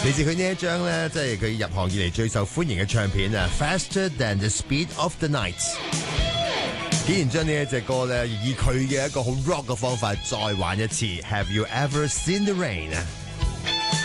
嚟自佢呢一張咧，即係佢入行以嚟最受歡迎嘅唱片啊 ，Faster Than the Speed of the Night。竟然將呢一隻歌咧，以佢嘅一個好 rock 嘅方法再玩一次 ，Have you ever seen the rain？